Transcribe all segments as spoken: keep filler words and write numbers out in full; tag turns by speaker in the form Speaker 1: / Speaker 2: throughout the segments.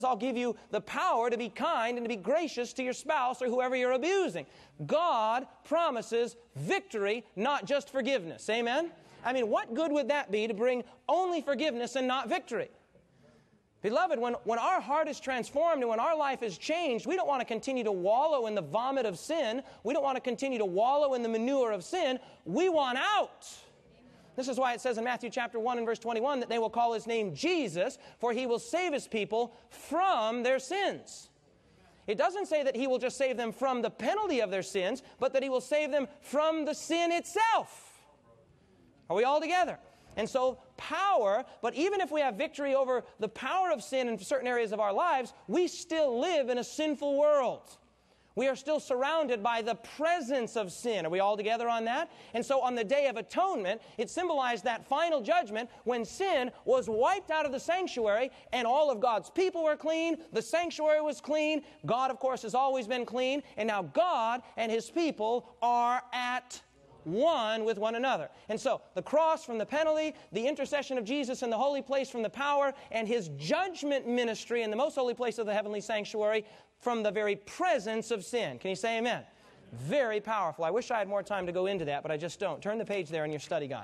Speaker 1: I'll give you the power to be kind and to be gracious to your spouse or whoever you're abusing. God promises victory, not just forgiveness. Amen? I mean, what good would that be to bring only forgiveness and not victory? Beloved, when, when our heart is transformed and when our life is changed, we don't want to continue to wallow in the vomit of sin. We don't want to continue to wallow in the manure of sin. We want out. This is why it says in Matthew chapter one and verse twenty-one that they will call His name Jesus, for He will save His people from their sins. It doesn't say that He will just save them from the penalty of their sins, but that He will save them from the sin itself. Are we all together? And so power, but even if we have victory over the power of sin in certain areas of our lives, we still live in a sinful world. We are still surrounded by the presence of sin. Are we all together on that? And so on the Day of Atonement, it symbolized that final judgment when sin was wiped out of the sanctuary and all of God's people were clean, the sanctuary was clean, God, of course, has always been clean, and now God and His people are at one with one another. And so the cross from the penalty, the intercession of Jesus in the holy place from the power, and His judgment ministry in the most holy place of the heavenly sanctuary from the very presence of sin. Can you say amen? Very powerful. I wish I had more time to go into that, but I just don't. Turn the page there in your study guide.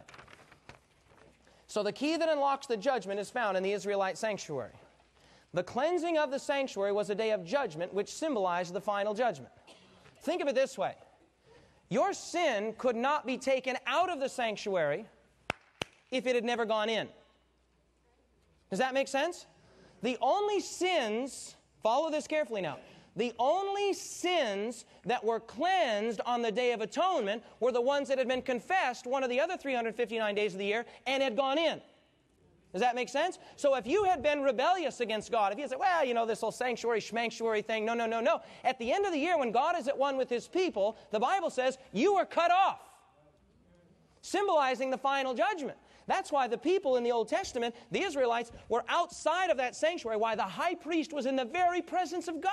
Speaker 1: So the key that unlocks the judgment is found in the Israelite sanctuary. The cleansing of the sanctuary was a day of judgment which symbolized the final judgment. Think of it this way. Your sin could not be taken out of the sanctuary if it had never gone in. Does that make sense? The only sins, follow this carefully now, the only sins that were cleansed on the Day of Atonement were the ones that had been confessed one of the other three hundred fifty-nine days of the year and had gone in. Does that make sense? So if you had been rebellious against God, if you said, well, you know, this whole sanctuary, schmanctuary thing, no, no, no, no. At the end of the year, when God is at one with His people, the Bible says, you are cut off, symbolizing the final judgment. That's why the people in the Old Testament, the Israelites, were outside of that sanctuary, why the high priest was in the very presence of God.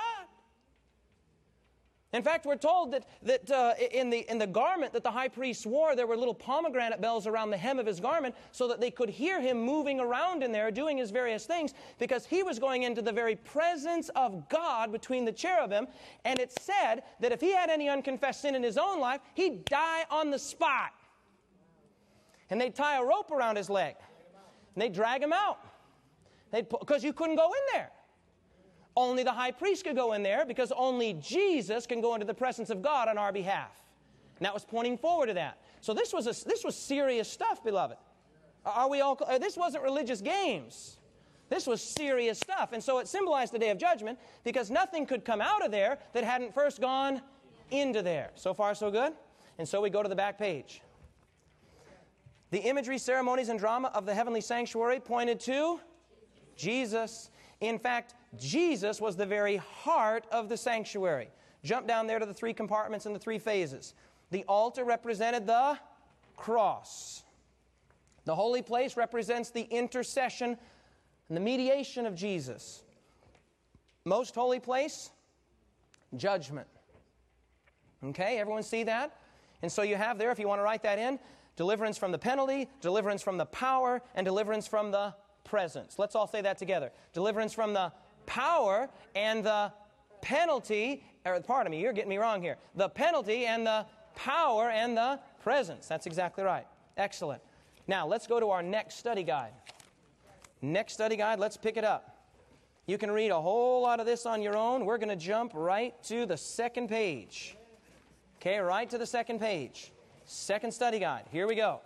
Speaker 1: In fact, we're told that, that uh, in, the, in the garment that the high priest wore, there were little pomegranate bells around the hem of his garment so that they could hear him moving around in there doing his various things, because he was going into the very presence of God between the cherubim. And it said that if he had any unconfessed sin in his own life, he'd die on the spot. And they'd tie a rope around his leg. And they'd drag him out. Because you couldn't go in there. Only the high priest could go in there, because only Jesus can go into the presence of God on our behalf. And that was pointing forward to that. So this was a, this was serious stuff, beloved. Are we all? This wasn't religious games. This was serious stuff. And so it symbolized the Day of Judgment, because nothing could come out of there that hadn't first gone into there. So far, so good? And so we go to the back page. The imagery, ceremonies, and drama of the heavenly sanctuary pointed to Jesus. In fact, Jesus was the very heart of the sanctuary. Jump down there to the three compartments and the three phases. The altar represented the cross. The holy place represents the intercession and the mediation of Jesus. Most holy place, judgment. Okay, everyone see that? And so you have there, if you want to write that in, deliverance from the penalty, deliverance from the power, and deliverance from the presence. Let's all say that together. Deliverance from the power and the penalty, or pardon me, you're getting me wrong here. The penalty and the power and the presence. That's exactly right. Excellent. Now, let's go to our next study guide. Next study guide, let's pick it up. You can read a whole lot of this on your own. We're going to jump right to the second page. Okay, right to the second page. Second study guide. Here we go.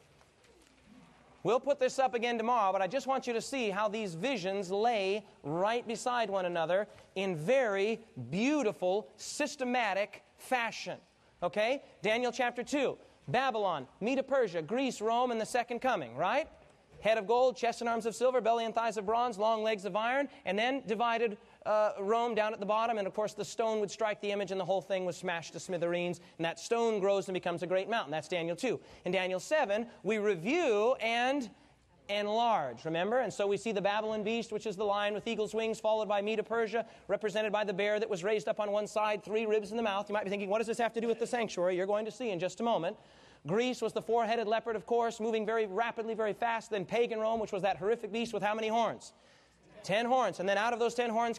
Speaker 1: We'll put this up again tomorrow, but I just want you to see how these visions lay right beside one another in very beautiful, systematic fashion. Okay? Daniel chapter two. Babylon, Medo-Persia, Greece, Rome, and the second coming, right? Head of gold, chest and arms of silver, belly and thighs of bronze, long legs of iron, and then divided uh, Rome down at the bottom, and of course the stone would strike the image and the whole thing was smashed to smithereens, and that stone grows and becomes a great mountain. That's Daniel two. In Daniel seven, we review and enlarge, remember? And so we see the Babylon beast, which is the lion with eagle's wings, followed by Medo-Persia, represented by the bear that was raised up on one side, three ribs in the mouth. You might be thinking, what does this have to do with the sanctuary? You're going to see in just a moment. Greece was the four-headed leopard, of course, moving very rapidly, very fast. Then pagan Rome, which was that horrific beast with how many horns? Ten horns. And then out of those ten horns